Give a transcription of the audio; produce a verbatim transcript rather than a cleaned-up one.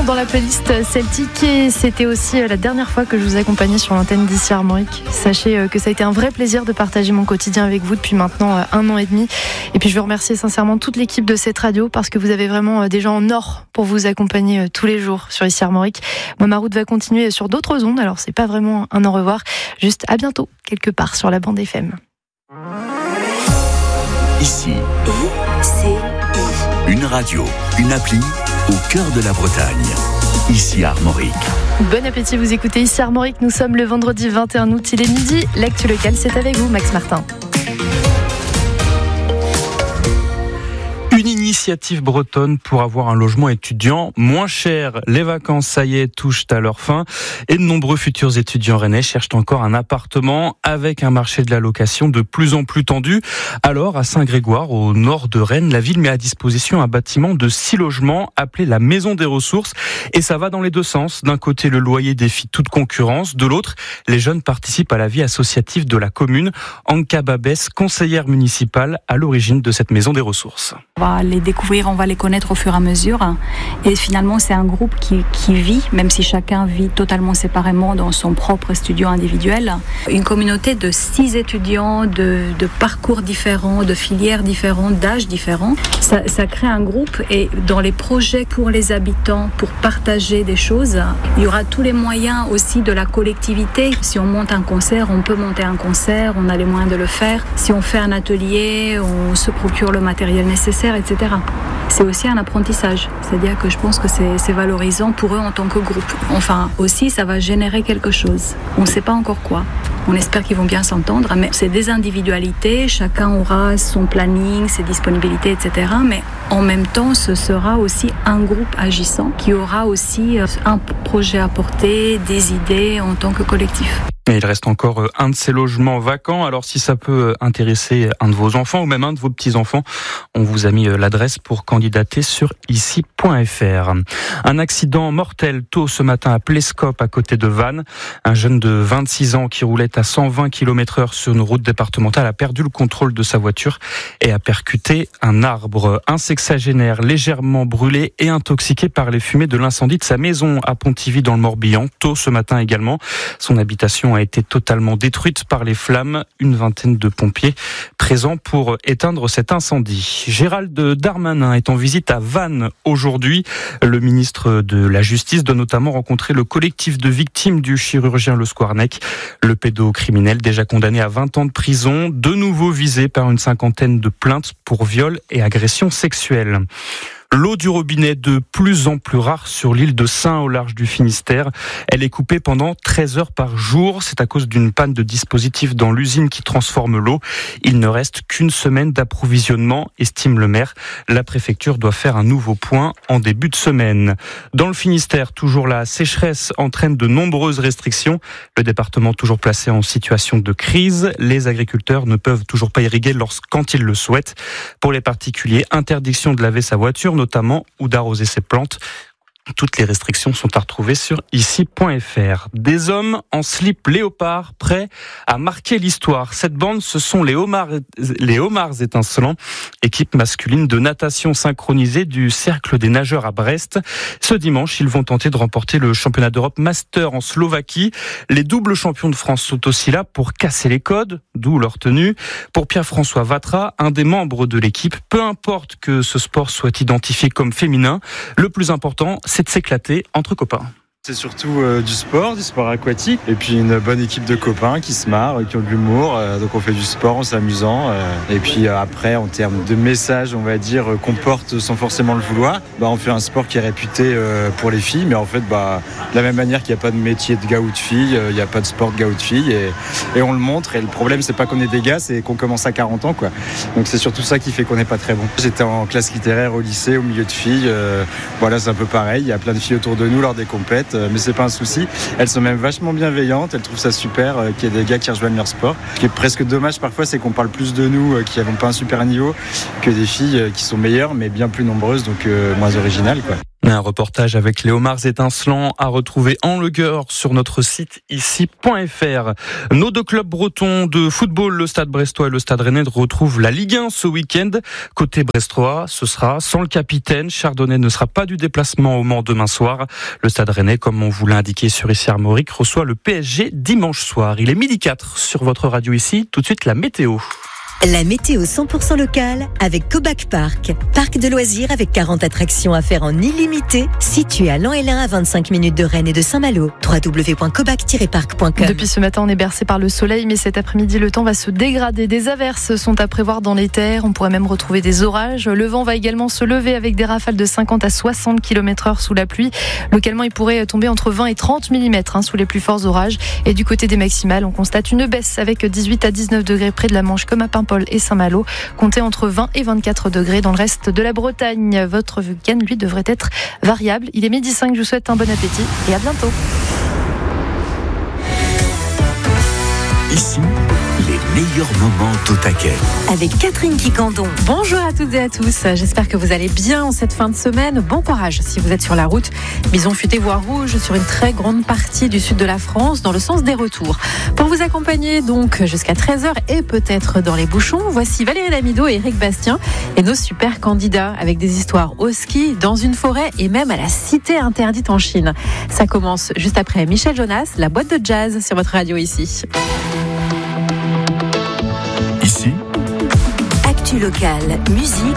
nom dans la playlist Celtic et c'était aussi la dernière fois que je vous accompagnais sur l'antenne d'ici Armorique. Sachez que ça a été un vrai plaisir de partager mon quotidien avec vous depuis maintenant un an et demi. Et puis je veux remercier sincèrement toute l'équipe de cette radio parce que vous avez vraiment des gens en or pour vous accompagner tous les jours sur ici Armorique. Moi, ma route va continuer sur d'autres ondes, alors c'est pas vraiment un au revoir, juste à bientôt quelque part sur la bande F M. Ici, I-C-I. Une radio, une appli au cœur de la Bretagne. Ici Armorique. Bon appétit, vous écoutez Ici Armorique. Nous sommes le vendredi vingt et un août, il est midi. L'actu locale, c'est avec vous, Max Martin. Une initiative bretonne pour avoir un logement étudiant moins cher. Les vacances, ça y est, touchent à leur fin et de nombreux futurs étudiants rennais cherchent encore un appartement avec un marché de la location de plus en plus tendu. Alors, à Saint-Grégoire, au nord de Rennes, la ville met à disposition un bâtiment de six logements appelé la Maison des Ressources et ça va dans les deux sens. D'un côté, le loyer défie toute concurrence. De l'autre, les jeunes participent à la vie associative de la commune. Anka Babès, conseillère municipale à l'origine de cette Maison des Ressources. On va les découvrir, on va les connaître au fur et à mesure. Et finalement, c'est un groupe qui, qui vit, même si chacun vit totalement séparément dans son propre studio individuel. Une communauté de six étudiants, de, de parcours différents, de filières différentes, d'âges différents. Ça, ça crée un groupe et dans les projets pour les habitants, pour partager des choses, il y aura tous les moyens aussi de la collectivité. Si on monte un concert, on peut monter un concert, on a les moyens de le faire. Si on fait un atelier, on se procure le matériel nécessaire, et cetera. C'est aussi un apprentissage, c'est-à-dire que je pense que c'est, c'est valorisant pour eux en tant que groupe. Enfin, aussi, ça va générer quelque chose. On ne sait pas encore quoi. On espère qu'ils vont bien s'entendre, mais c'est des individualités, chacun aura son planning, ses disponibilités, et cetera. Mais en même temps, ce sera aussi un groupe agissant qui aura aussi un projet à porter, des idées en tant que collectif. Et il reste encore un de ces logements vacants. Alors si ça peut intéresser un de vos enfants ou même un de vos petits-enfants, on vous a mis l'adresse pour candidater sur ici point f r. Un accident mortel tôt ce matin à Plescope à côté de Vannes. Un jeune de vingt-six ans qui roulait à cent vingt kilomètres heure sur une route départementale a perdu le contrôle de sa voiture et a percuté un arbre. Un sexagénaire légèrement brûlé et intoxiqué par les fumées de l'incendie de sa maison à Pontivy dans le Morbihan. Tôt ce matin également, son habitation a été totalement détruite par les flammes. Une vingtaine de pompiers présents pour éteindre cet incendie. Gérald Darmanin est en visite à Vannes aujourd'hui. Le ministre de la Justice doit notamment rencontrer le collectif de victimes du chirurgien Le Squarnec. Le pédocriminel, déjà condamné à vingt ans de prison, de nouveau visé par une cinquantaine de plaintes pour viol et agression sexuelle. L'eau du robinet de plus en plus rare sur l'île de Saint au large du Finistère. Elle est coupée pendant treize heures par jour. C'est à cause d'une panne de dispositif dans l'usine qui transforme l'eau. Il ne reste qu'une semaine d'approvisionnement, estime le maire. La préfecture doit faire un nouveau point en début de semaine. Dans le Finistère, toujours la sécheresse entraîne de nombreuses restrictions. Le département toujours placé en situation de crise. Les agriculteurs ne peuvent toujours pas irriguer lorsque, quand ils le souhaitent. Pour les particuliers, interdiction de laver sa voiture, notamment, ou d'arroser ses plantes. Toutes les restrictions sont à retrouver sur ici point f r. Des hommes en slip léopard prêts à marquer l'histoire. Cette bande, ce sont les homards, les homards étincelants, équipe masculine de natation synchronisée du Cercle des nageurs à Brest. Ce dimanche, ils vont tenter de remporter le championnat d'Europe Master en Slovaquie. Les doubles champions de France sont aussi là pour casser les codes, d'où leur tenue. Pour Pierre-François Vatra, un des membres de l'équipe, peu importe que ce sport soit identifié comme féminin, le plus important, c'est de s'éclater entre copains. C'est surtout euh, du sport, du sport aquatique, et puis une bonne équipe de copains qui se marrent, qui ont de l'humour, euh, donc on fait du sport en s'amusant, euh, et puis euh, après en termes de messages, on va dire, euh, qu'on porte sans forcément le vouloir, bah, on fait un sport qui est réputé euh, pour les filles, mais en fait, bah, de la même manière qu'il n'y a pas de métier de gars ou de filles, euh, il n'y a pas de sport de gars ou de filles, et, et on le montre, et le problème c'est pas qu'on est des gars, c'est qu'on commence à quarante ans, quoi. Donc c'est surtout ça qui fait qu'on n'est pas très bon. J'étais en classe littéraire au lycée, au milieu de filles, euh, voilà, c'est un peu pareil, il y a plein de filles autour de nous lors des compètes, mais c'est pas un souci. Elles sont même vachement bienveillantes, elles trouvent ça super euh, qu'il y ait des gars qui rejoignent leur sport. Ce qui est presque dommage parfois, c'est qu'on parle plus de nous euh, qui n'avons pas un super niveau que des filles euh, qui sont meilleures mais bien plus nombreuses, donc euh, moins originales, quoi. Un reportage avec les homards étincelants à retrouver en longueur sur notre site ici point f r. Nos deux clubs bretons de football, le Stade Brestois et le Stade Rennais, retrouvent la Ligue un ce week-end. Côté brestois, ce sera sans le capitaine. Chardonnay ne sera pas du déplacement au Mans demain soir. Le Stade Rennais, comme on vous l'a indiqué sur Ici Armorique, reçoit le P S G dimanche soir. Il est midi quatre sur votre radio ici. Tout de suite, la météo. La météo cent pour cent locale avec Cobac Park. Parc de loisirs avec quarante attractions à faire en illimité, situé à Lan-Hélin à vingt-cinq minutes de Rennes et de Saint-Malo. w w w point cobac tiret park point com. Depuis ce matin, on est bercé par le soleil, mais cet après-midi, le temps va se dégrader. Des averses sont à prévoir dans les terres. On pourrait même retrouver des orages. Le vent va également se lever avec des rafales de cinquante à soixante kilomètres heure sous la pluie. Localement, il pourrait tomber entre vingt et trente millimètres hein, sous les plus forts orages. Et du côté des maximales, on constate une baisse avec dix-huit à dix-neuf degrés près de la Manche comme à Paimpol et Saint-Malo. Comptez entre vingt et vingt-quatre degrés dans le reste de la Bretagne. Votre week-end, lui, devrait être variable. Il est midi cinq, je vous souhaite un bon appétit et à bientôt. Ici, les meilleurs moments au taquet. Avec Catherine Quicandon. Bonjour à toutes et à tous, j'espère que vous allez bien en cette fin de semaine. Bon courage si vous êtes sur la route. Bison futé voie rouge sur une très grande partie du sud de la France dans le sens des retours. Pour vous accompagner donc jusqu'à treize heures et peut-être dans les bouchons, voici Valérie Lamido et Eric Bastien et nos super candidats avec des histoires au ski, dans une forêt et même à la cité interdite en Chine. Ça commence juste après Michel Jonas, la boîte de jazz sur votre radio ici. Ici, Actu locale, musique